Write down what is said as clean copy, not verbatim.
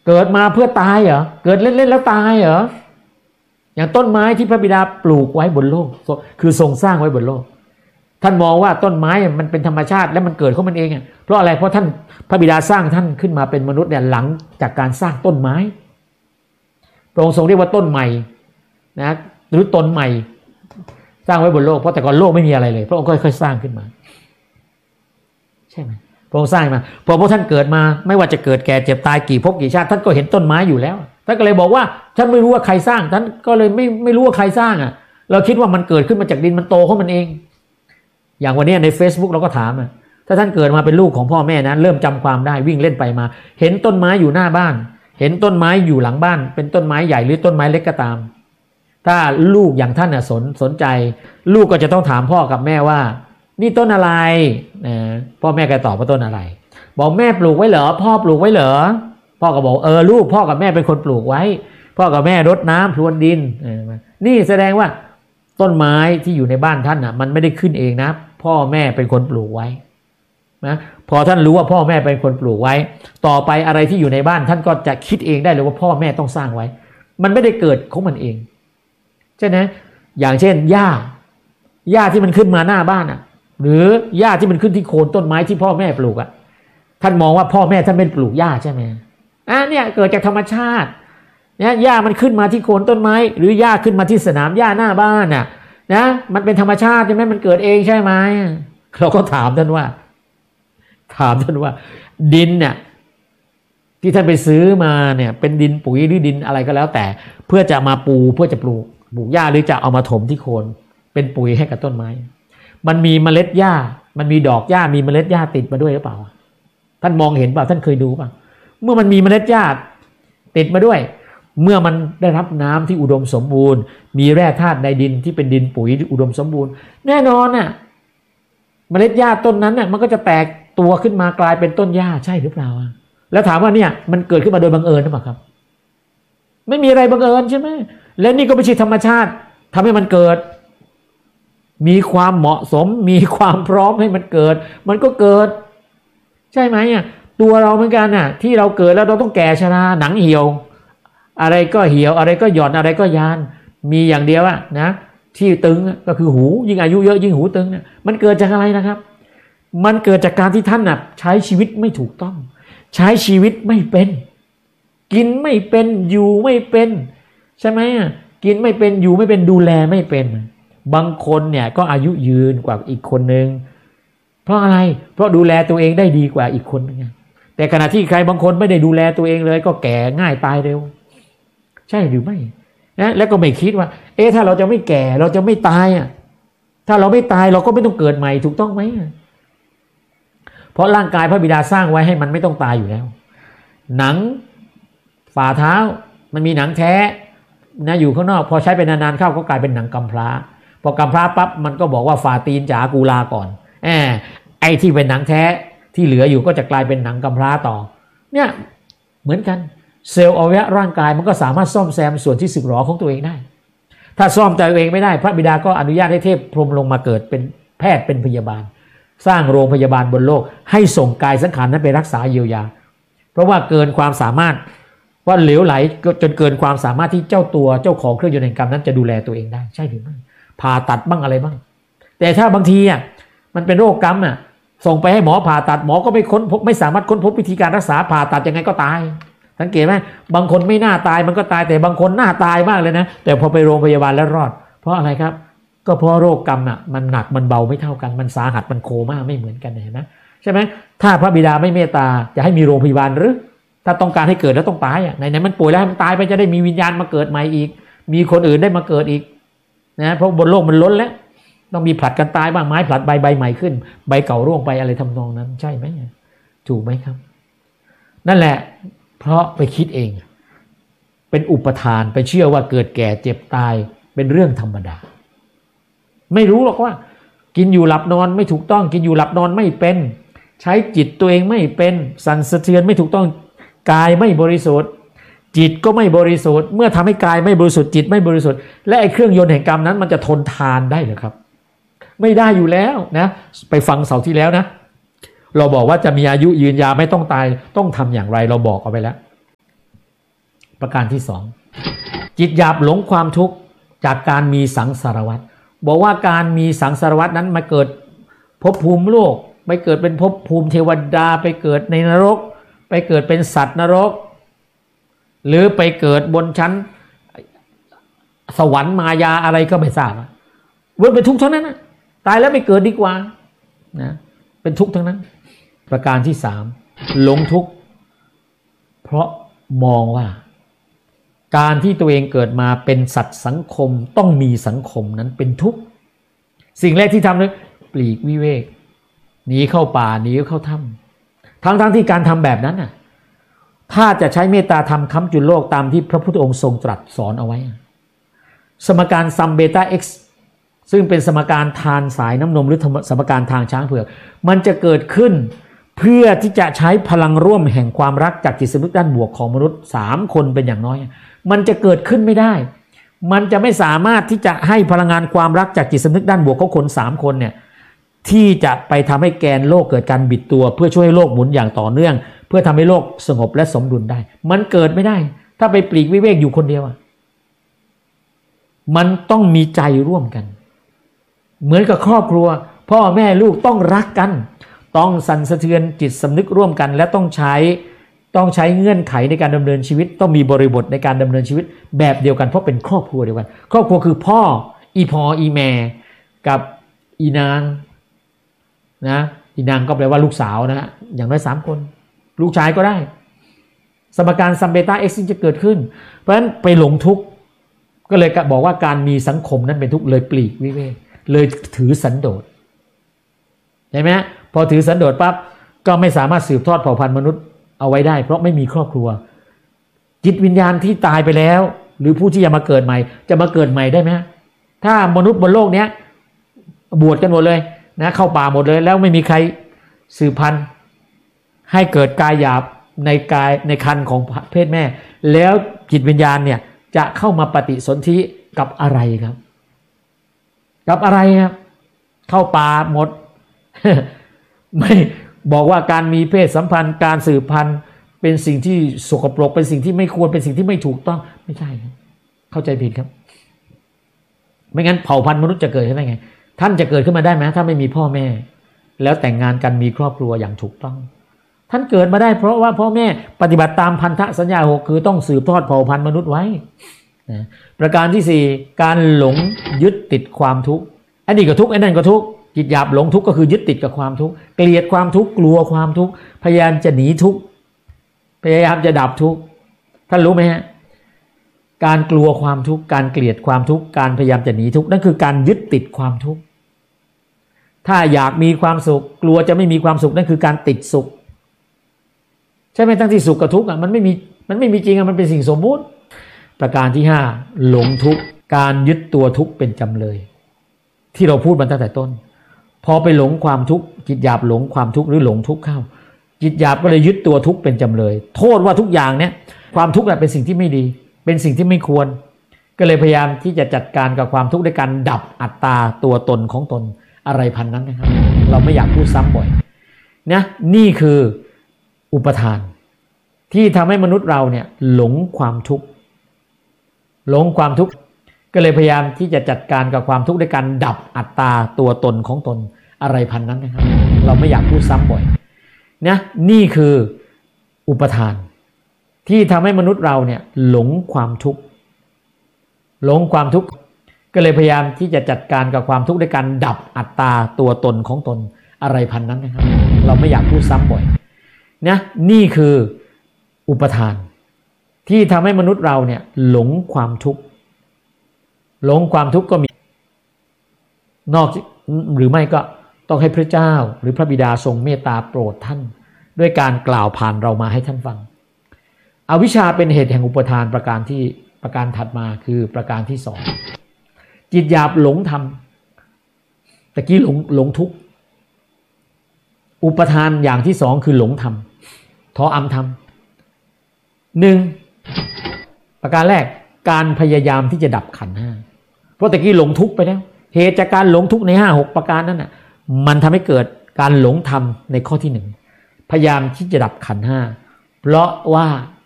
เกิดมาเพื่อตายเหรอเกิดเล่นๆแล้วตายเหรออย่างต้นไม้ที่พระบิดาปลูกไว้บนโลกคือทรงสร้างไว้บนโลกท่านมองว่าต้นไม้มันเป็นธรรมชาติและมันเกิดของมันเองอ่ะเพราะอะไรเพราะท่านพระบิดาสร้างท่านขึ้นมาเป็นมนุษย์เนี่ยหลังจากการสร้างต้นไม้พระองค์ทรงเรียกว่าต้นใหม่นะหรือต้นใหม่สร้างไว้บนโลกเพราะแต่ก่อนโลกไม่มีอะไรเลยพระองค์ค่อยๆสร้างขึ้นมาใช่ไหมพระองค์สร้างมาพอพระท่านเกิดมาไม่ว่าจะเกิดแก่เจ็บตายกี่ภพกี่ชาติท่านก็เห็นต้นไม้อยู่แล้วท่านก็เลยบอกว่าท่านไม่รู้ว่าใครสร้างท่านก็เลยไม่รู้ว่าใครสร้างอ่ะเราคิดว่ามันเกิดขึ้นมาจากดินมันโตของมันเองอย่างวันนี้ใน Facebook เราก็ถามอ่ะถ้าท่านเกิดมาเป็นลูกของพ่อแม่นะเริ่มจำความได้วิ่งเล่นไปมาเห็นต้นไม้อยู่หน้าบ้านเห็นต้นไม้อยู่หลังบ้านเป็นต้นไม้ใหญ่หรือต้นไม้เล็กก็ตามถ้าลูกอย่างท่านน่ะสนใจลูกก็จะต้องถามพ่อกับแม่ว่านี่ต้นอะไรพ่อแม่ก็ตอบว่าต้นอะไรบอกแม่ปลูกไว้เหรอพ่อปลูกไว้เหรอพ่อก็บอกลูกพ่อกับแม่เป็นคนปลูกไว้พ่อกับแม่รดน้ำพรวนดินนี่แสดงว่าต้นไม้ที่อยู่ในบ้านท่านน่ะมันไม่ได้ขึ้นเองนะพ่อแม่เป็นคนปลูกไว้นะพอท่านรู้ว่าพ่อแม่เป็นคนปลูกไว้ต่อไปอะไรที่อยู่ในบ้านท่านก็จะคิดเองได้เลยว่าพ่อแม่ต้องสร้างไว้มันไม่ได้เกิดของมันเองใช่ไหมอย่างเช่นหญ้าที่มันขึ้นมาหน้าบ้านอ่ะหรือหญ้าที่มันขึ้นที่โคนต้นไม้ที่พ่อแม่ปลูกอ่ะท่านมองว่าพ่อแม่ท่านเป็นปลูกหญ้าใช่ไหมเนี่ยเกิดจากธรรมชาติเนี่ยหญ้ามันขึ้นมาที่โคนต้นไม้หรือหญ้าขึ้นมาที่สนามหญ้าหน้าบ้านน่ะนะมันเป็นธรรมชาติใช่ไหมมันเกิดเองใช่ไหมเราก็ถามท่านว่าดินเนี่ยที่ท่านไปซื้อมาเนี่ยเป็นดินปุ๋ยหรือดินอะไรก็แล้วแต่เพื่อจะมาเพื่อจะปลูกหญ้าหรือจะเอามาถมที่โคนเป็นปุ๋ยให้กับต้นไม้มันมีเมล็ดหญ้ามันมีดอกหญ้ามีเมล็ดหญ้าติดมาด้วยหรือเปล่าท่านมองเห็นเปล่าท่านเคยดูเปล่าเมื่อมันมีเมล็ดหญ้าติดมาด้วยเมื่อมันได้รับน้ำที่อุดมสมบูรณ์มีแร่ธาตุในดินที่เป็นดินปุ๋ยที่อุดมสมบูรณ์แน่นอนน่ะเมล็ดหญ้าต้นนั้นน่ะมันก็จะแตกตัวขึ้นมากลายเป็นต้นหญ้าใช่หรือเปล่าแล้วถามว่าเนี่ยมันเกิดขึ้นมาโดยบังเอิญหรือเปล่าครับไม่มีอะไรบังเอิญใช่ไหมและนี่ก็ไม่ใช่ธรรมชาติทำให้มันเกิดมีความเหมาะสมมีความพร้อมให้มันเกิดมันก็เกิดใช่ไหมตัวเราเหมือนกันน่ะที่เราเกิดแล้วเราต้องแก่ชราหนังเหี่ยวอะไรก็เหี่ยวอะไรก็หย่อนอะไรก็ยานมีอย่างเดียวนะที่ตึงก็คือหูยิ่งอายุเยอะยิ่งหูตึงเนี่ยมันเกิดจากอะไรนะครับมันเกิดจากการที่ท่านน่ะใช้ชีวิตไม่ถูกต้องใช้ชีวิตไม่เป็นกินไม่เป็นอยู่ไม่เป็นใช่ไหมกินไม่เป็นอยู่ไม่เป็นดูแลไม่เป็นบางคนเนี่ยก็อายุยืนกว่าอีกคนนึงเพราะอะไรเพราะดูแลตัวเองได้ดีกว่าอีกคนนึงแต่ขณะที่ใครบางคนไม่ได้ดูแลตัวเองเลยก็แก่ง่ายตายเร็วใช่หรือไม่นะแล้วก็ไม่คิดว่าถ้าเราจะไม่แก่เราจะไม่ตายถ้าเราไม่ตายเราก็ไม่ต้องเกิดใหม่ถูกต้องไหมเพราะร่างกายพระบิดาสร้างไว้ให้มันไม่ต้องตายอยู่แล้วหนังฝ่าเท้ามันมีหนังแท้นะอยู่ข้างนอกพอใช้ไปนานๆเข้าก็กลายเป็นหนังกำพร้าพอกำพร้าปั๊บมันก็บอกว่าฝ่าตีนจ๋ากูลาก่อนไอ้ที่เป็นหนังแท้ที่เหลืออยู่ก็จะกลายเป็นหนังกำพร้าต่อเนี่ยเหมือนกันเซลล์อวัยวะร่างกายมันก็สามารถซ่อมแซมส่วนที่สึกหรอของตัวเองได้ถ้าซ่อมตัวเองไม่ได้พระบิดาก็อนุญาตให้เทพพรหมลงมาเกิดเป็นแพทย์เป็นพยาบาลสร้างโรงพยาบาลบนโลกให้ส่งกายสังขารนั้นไปรักษาเยียวยาเพราะว่าเกินความสามารถว่าเหลวไหลจนเกินความสามารถที่เจ้าของเครื่องยนต์แห่งกรรมนั้นจะดูแลตัวเองได้ใช่หรือไม่ผ่าตัดบ้างอะไรบ้างแต่ถ้าบางทีมันเป็นโรคกรรมส่งไปให้หมอผ่าตัดหมอก็ไม่สามารถค้นพบวิธีการรักษาผ่าตัดยังไงก็ตายสังเกตไหมบางคนไม่น่าตายมันก็ตายแต่บางคนน่าตายมากเลยนะแต่พอไปโรงพยาบาลแล้วรอดเพราะอะไรครับก็เพราะโรคกรรมมันหนักมันเบาไม่เท่ากันมันสาหัสมันโคม่าไม่เหมือนกันเห็นไหมใช่ไหมถ้าพระบิดาไม่เมตตาจะให้มีโรงพยาบาลหรือถ้าต้องการให้เกิดแล้วต้องตายไหนมันป่วยแล้วให้มันตายไปจะได้มีวิญญาณมาเกิดใหม่อีกมีคนอื่นได้มาเกิดอีกนะเพราะบนโลกมันล้นแล้วต้องมีผลัดกันตายบ้างไม้ผลัดใบใหม่ขึ้นใบเก่าร่วงไปอะไรทำนองนั้นใช่ไหมถูกไหมครับนั่นแหละเพราะไปคิดเองเป็นอุปทานไปเชื่อว่าเกิดแก่เจ็บตายเป็นเรื่องธรรมดาไม่รู้หรอกว่ากินอยู่หลับนอนไม่ถูกต้องกินอยู่หลับนอนไม่เป็นใช้จิตตัวเองไม่เป็นสั่นสะเทือนไม่ถูกต้องกายไม่บริสุทธิ์จิตก็ไม่บริสุทธิ์เมื่อทำให้กายไม่บริสุทธิ์จิตไม่บริสุทธิ์และไอ้เครื่องยนต์แห่งกรรมนั้นมันจะทนทานได้หรือครับไม่ได้อยู่แล้วนะไปฟังเสาร์ที่แล้วนะเราบอกว่าจะมีอายุยืนยาวไม่ต้องตายต้องทำอย่างไรเราบอกเอาไปแล้วประการที่สองจิตหยาบหลงความทุกข์จากการมีสังสารวัฏบอกว่าการมีสังสารวัฏนั้นมาเกิดภพภูมิโลกไปเกิดเป็นภพภูมิเทวดาไปเกิดในนรกไปเกิดเป็นสัตว์นรกหรือไปเกิดบนชั้นสวรรค์มายาอะไรก็ไม่ทราบวนเป็นทุกข์เท่านั้นนะตายแล้วไม่เกิดดีกว่านะเป็นทุกข์ทั้งนั้นประการที่สามหลงทุกข์เพราะมองว่าการที่ตัวเองเกิดมาเป็นสัตว์สังคมต้องมีสังคมนั้นเป็นทุกข์สิ่งแรกที่ทำเลยปลีกวิเวกหนีเข้าป่าหนีเข้าถ้ำทั้งที่การทำแบบนั้นน่ะถ้าจะใช้เมตตาธรรมค้ำจุนโลกตามที่พระพุทธองค์ทรงตรัสสอนเอาไว้สมการซัมเบต้า x ซึ่งเป็นสมการทานสายน้ำนมหรือสมการทางช้างเผือกมันจะเกิดขึ้นเพื่อที่จะใช้พลังร่วมแห่งความรักจากจิตสำนึกด้านบวกของมนุษย์3คนเป็นอย่างน้อยมันจะเกิดขึ้นไม่ได้มันจะไม่สามารถที่จะให้พลังงานความรักจากจิตสำนึกด้านบวกของคน3คนเนี่ยที่จะไปทำให้แกนโลกเกิดการบิดตัวเพื่อช่วยให้โลกหมุนอย่างต่อเนื่องเพื่อทำให้โลกสงบและสมดุลได้มันเกิดไม่ได้ถ้าไปปลีกวิเวกอยู่คนเดียวมันต้องมีใจร่วมกันเหมือนกับครอบครัวพ่อแม่ลูกต้องรักกันต้องสั่นสะเทือนจิตสำนึกร่วมกันและต้องใช้เงื่อนไขในการดำเนินชีวิตต้องมีบริบทในการดำเนินชีวิตแบบเดียวกันเพราะเป็นครอบครัวเดียวกันครอบครัวคือพ่ออีพออีแม่กับอีนางนะอีนางก็แปลว่าลูกสาวนะอย่างน้อย3คนลูกชายก็ได้สมการซัมเบต้า x จะเกิดขึ้นเพราะฉะนั้นไปหลงทุกข์ก็เลยบอกว่าการมีสังคมนั้นเป็นทุกข์เลยปลีกวิเวกเลยถือสันโดษใช่ไหมพอถือสันโดษปั๊บก็ไม่สามารถสืบทอดเผ่าพันธุ์มนุษย์เอาไว้ได้เพราะไม่มีครอบครัวจิตวิญญาณที่ตายไปแล้วหรือผู้ที่จะมาเกิดใหม่จะมาเกิดใหม่ได้ไหมถ้ามนุษย์บนโลกนี้บวชกันหมดเลยนะเข้าป่าหมดเลยแล้วไม่มีใครสืบพันธุ์ให้เกิดกายหยาบในครรภ์ของเพศแม่แล้วจิตวิญญาณเนี่ยจะเข้ามาปฏิสนธิกับอะไรครับกับอะไรครับเข้าป่าหมด ไม่บอกว่าการมีเพศสัมพันธ์การสืบพันธุ์เป็นสิ่งที่สกปรกเป็นสิ่งที่ไม่ควรเป็นสิ่งที่ไม่ถูกต้องไม่ใช่ครับเข้าใจผิดครับไม่งั้นเผ่าพันธุ์มนุษย์จะเกิดขึ้นได้ไงท่านจะเกิดขึ้นมาได้ไหมถ้าไม่มีพ่อแม่แล้วแต่งงานกันมีครอบครัวอย่างถูกต้องท่านเกิดมาได้เพราะว่าพ่อแม่ปฏิบัติตามพันธสัญญา6คือต้องสืบทอดเผ่าพันธุ์มนุษย์ไว้นะประการที่4การหลงยึดติดความทุกข์อันนี้ก็ทุกข์อันนั้นก็ทุกข์จิตหยาบหลงทุกข์ก็คือยึดติดกับความทุกข์เกลียดความทุกข์กลัวความทุกข์พยายามจะหนีทุกข์พยายามจะดับทุกข์ท่านรู้ไหมฮะการกลัวความทุกข์การเกลียดความทุกข์การพยายามจะหนีทุกข์นั่นคือการยึดติดความทุกข์ถ้าอยากมีความสุขกลัวจะไม่มีความสุขนั่นคือการติดสุขใช่ไหมทั้งที่สุขกับทุกข์มันไม่มีจริงมันเป็นสิ่งสมมุติประการที่5หลงทุกข์การยึดตัวทุกข์เป็นจำเลยที่เราพูดมาตั้งแต่ต้นพอไปหลงความทุกข์จิตหยาบหลงความทุกข์หรือหลงทุกข์เข้าจิตหยาบก็เลยยึดตัวทุกข์เป็นจำเลยโทษว่าทุกอย่างเนี่ยความทุกข์เป็นสิ่งที่ไม่ดีเป็นสิ่งที่ไม่ควรก็เลยพยายามที่จะจัดการกับความทุกข์ด้วยการดับอัตตาตัวตนของตนอะไรพันนั้นนะครับเราไม่อยากพูดซ้ำบ่อยนะนี่คืออุปทานที่ทำให้มนุษย์เราเนี่ยหลงความทุกข์ก็เลยพยายามที่จะจัดการกับความทุกข์ด้วยการดับอัตตาตัวตนของตนอะไรพันนั้นนะครับเราไม่อยากพูดซ้ำบ่อยนะนี่คืออุปทานที่ทำให้มนุษย์เราเนี่ยหลงความทุกข์ก็เลยพยายามที่จะจัดการกับความทุกข์ด้วยการดับอัตตาตัวตนของตนอะไรพันนั้นนะครับเราไม่อยากพูดซ้ำบ่อยนะนี่คืออุปทานที่ทำให้มนุษย์เราเนี่ยหลงความทุกข์ก็มีนอกหรือไม่ก็ต้องให้พระเจ้าหรือพระบิดาทรงเมตตาโปรดท่านด้วยการกล่าวผ่านเรามาให้ท่านฟังอวิชชาเป็นเหตุแห่งอุปทานประการถัดมาคือประการที่2จิตหยาบหลงธรรมตะกี้หลงทุกข์อุปทานอย่างที่2คือหลงธรรมทออำธรรม1ประการแรกการพยายามที่จะดับขันธ์5เพราะตะกี้หลงทุกข์ไปแล้วเหตุจากการหลงทุกข์ใน5-6ประการนั้นน่ะมันทำให้เกิดการหลงธรรมในข้อที่1พยายามที่จะดับขันธ์5เพราะว่า